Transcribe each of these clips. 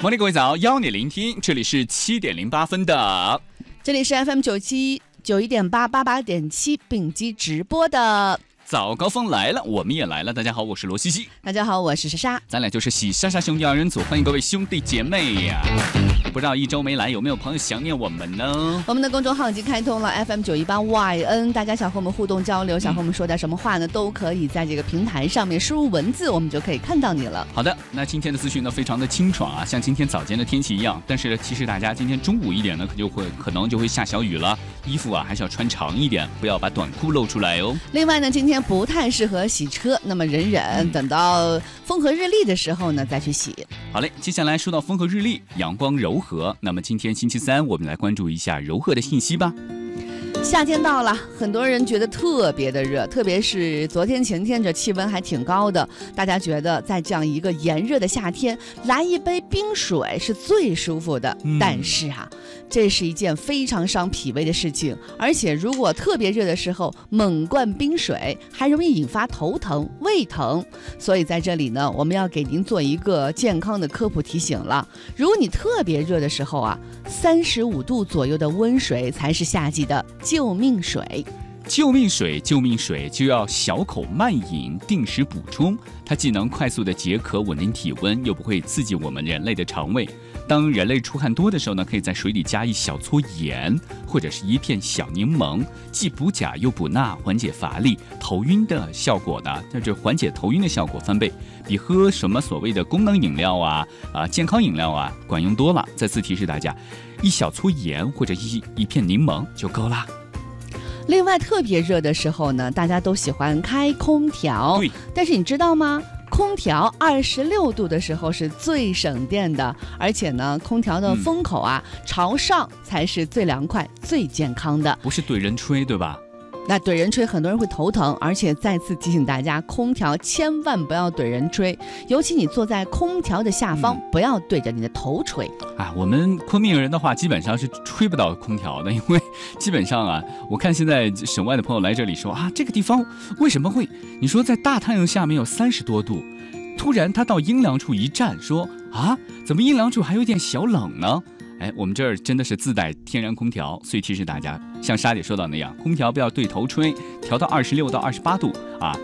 morning， 各位早，邀你聆听，这里是7:08的， 这里是 FM91.888.7并机直播的。 早高峰来了，我们也来了。大家好，我是罗西西。 大家好，我是莎莎。 咱俩就是喜莎莎兄弟二人组，欢迎各位兄弟姐妹呀！不知道一周没来，有没有朋友想念我们呢？ 我们的公众号已经开通了 FM918YN， 大家想和我们互动交流，想和我们说点什么话呢，都可以在这个平台上面输入文字，我们就可以看到你了。 好的，那今天的资讯呢非常的清爽啊，像今天早间的天气一样，但是提示大家，今天中午一点呢可能就会下小雨了，衣服啊还是要穿长一点，不要把短裤露出来哦。 另外呢，今天不太适合洗车，那么忍等到风和日丽的时候呢再去洗。 好嘞，接下来说到风和日丽，阳光柔和，那么今天星期三，我们来关注一下柔和的信息吧。 夏天到了，很多人觉得特别的热，特别是昨天前天这气温还挺高的，大家觉得在这样一个炎热的夏天，来一杯冰水是最舒服的。但是啊，这是一件非常伤脾胃的事情，而且如果特别热的时候猛灌冰水，还容易引发头疼、胃疼。所以在这里呢，我们要给您做一个健康的科普提醒了。如果你特别热的时候啊，35度左右的温水才是夏季的救命水。 救命水就要小口慢饮，定时补充，它既能快速的解渴稳定体温，又不会刺激我们人类的肠胃。当人类出汗多的时候呢，可以在水里加一小撮盐或者是一片小柠檬，既补钾又补钠，缓解乏力头晕的效果呢，这缓解头晕的效果翻倍，比喝什么所谓的功能饮料健康饮料啊管用多了。再次提示大家，一小撮盐或者一片柠檬就够啦。 另外特别热的时候呢，大家都喜欢开空调， 对， 但是你知道吗？空调26度的时候是最省电的，而且呢，空调的风口朝上才是最凉快、最健康的。 不是怼人吹，对吧？ 那怼人吹很多人会头疼，而且再次提醒大家，空调千万不要怼人吹，尤其你坐在空调的下方，不要对着你的头吹。 我们昆明人的话基本上是吹不到空调的，因为基本上我看现在省外的朋友来这里说这个地方为什么会，你说在大太阳下面有30多度，突然他到阴凉处一站，说怎么阴凉处还有点小冷呢？我们这儿真的是自带天然空调，所以提示大家，像莎姐说到那样，空调不要对头吹，调到26到28度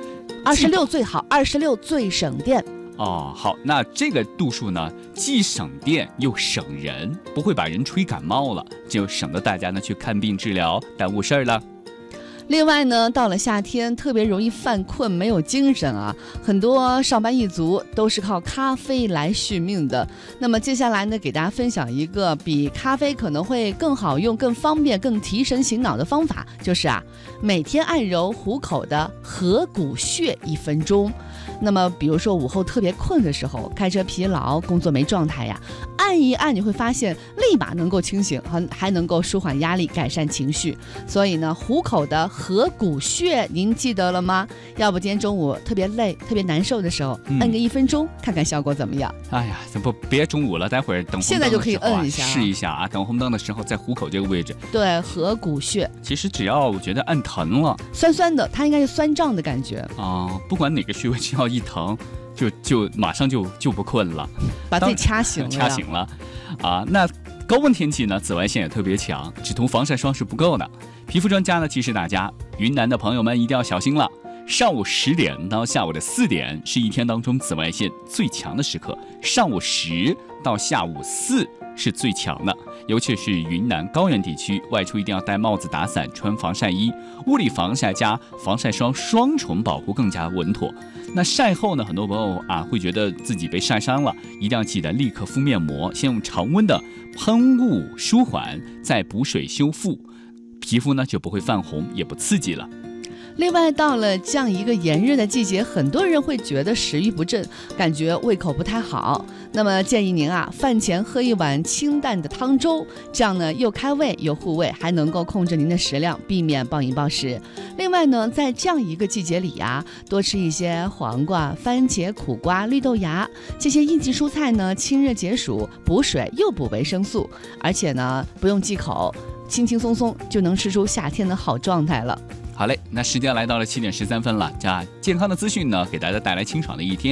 26最好，26最省电。 好，那这个度数呢，既省电又省人，不会把人吹感冒了，就省得大家呢去看病治疗耽误事儿了。 另外呢，到了夏天特别容易犯困，没有精神很多上班一族都是靠咖啡来续命的。那么接下来呢，给大家分享一个比咖啡可能会更好用、更方便、更提神醒脑的方法，就是每天按揉虎口的合谷穴1分钟。那么比如说午后特别困的时候，开车疲劳，工作没状态按一按你会发现立马能够清醒，还能够舒缓压力，改善情绪。所以呢，虎口的合谷穴您记得了吗？要不今天中午特别累特别难受的时候，摁个1分钟看看效果怎么样。 怎么别中午了，待会儿等红灯的时候现在就可以摁一下试一下等红灯的时候在虎口这个位置。 对，合谷穴其实只要我觉得按疼了， 酸酸的，它应该是酸胀的感觉不管哪个穴位，只要一疼就马上就不困了， 把自己掐醒了那高温天气呢，紫外线也特别强，只涂防晒霜是不够的。皮肤专家呢提示大家，云南的朋友们一定要小心了。上午10点到下午的4点是一天当中紫外线最强的时刻，上午10到下午4是最强的，尤其是云南高原地区，外出一定要戴帽子、打伞、穿防晒衣，物理防晒加防晒霜双重保护更加稳妥。那晒后呢，很多朋友会觉得自己被晒伤了，一定要记得立刻敷面膜，先用常温的喷雾舒缓，再补水修复，皮肤呢就不会泛红，也不刺激了。 另外，到了这样一个炎热的季节，很多人会觉得食欲不振，感觉胃口不太好。那么建议您饭前喝一碗清淡的汤粥，这样呢又开胃又护胃，还能够控制您的食量，避免暴饮暴食。另外呢，在这样一个季节里多吃一些黄瓜、番茄、苦瓜、绿豆芽这些应季蔬菜呢，清热解暑，补水又补维生素，而且呢不用忌口，轻轻松松就能吃出夏天的好状态了。 好嘞，那时间来到了7点13分了，健康的资讯呢，给大家带来清爽的一天。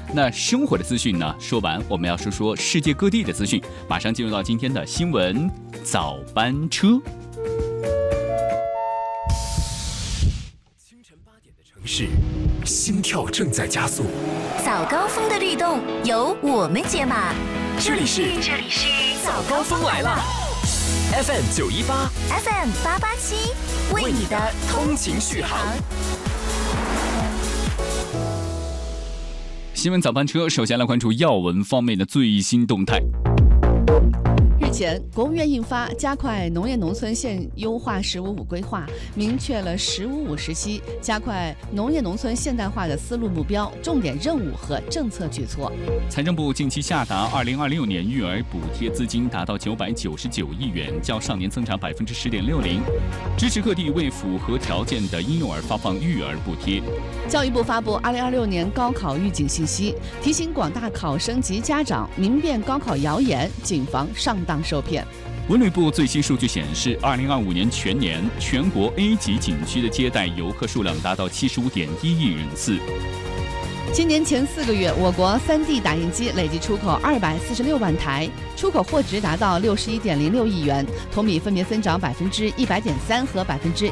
那生活的资讯呢？说完，我们要说说世界各地的资讯。马上进入到今天的新闻早班车。 清晨8点的城市，心跳正在加速。 早高峰的律动由我们解码。 这里是早高峰来了 ，FM 918 ，FM 887，为你的通勤续航。 新闻早班车，首先来关注要闻方面的最新动态。 日前，国务院印发加快农业农村现优化“十五五”规划，明确了“十五五”时期加快农业农村现代化的思路目标、重点任务和政策举措。 财政部近期下达2026年育儿补贴资金达到999亿元，较上年增长10.60%，支持各地为符合条件的婴幼儿发放育儿补贴。 教育部发布2026年高考预警信息，提醒广大考生及家长明辨高考谣言，谨防上当受骗。 文旅部最新数据显示，2025年全年全国 A 级景区的接待游客数量达到75.1亿人次。 今年前4个月，我国3D 打印机累计出口246万台，出口货值达到61.06亿元，同比分别增长100.3%和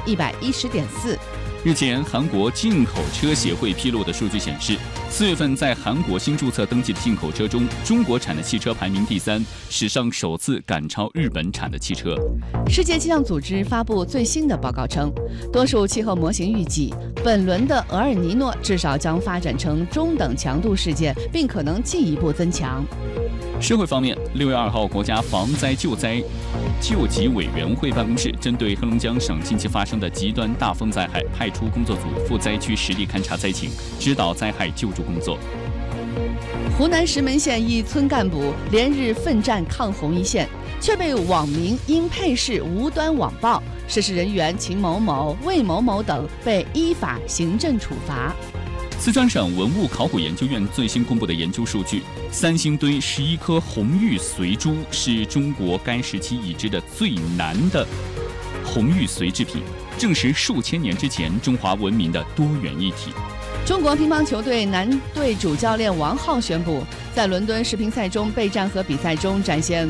110.4%。 日前，韩国进口车协会披露的数据显示，4月份在韩国新注册登记的进口车中，中国产的汽车排名第3，史上首次赶超日本产的汽车。 世界气象组织发布最新的报告称，多数气候模型预计，本轮的厄尔尼诺至少将发展成中等强度事件，并可能进一步增强。 社会方面，6月2号，国家防灾救急委员会办公室针对黑龙江省近期发生的极端大风灾害，派出工作组赴灾区实地勘察灾情，指导灾害救助工作。 湖南石门县一村干部连日奋战抗洪一线，却被网民因配饰无端网暴，涉事人员秦某某、魏某某等被依法行政处罚。 四川省文物考古研究院最新公布的研究数据，3星堆11颗红玉髓珠是中国该时期已知的最难的红玉髓制品，证实数千年之前中华文明的多元一体。 中国乒乓球队男队主教练王浩宣布，在伦敦世乒赛中备战和比赛中展现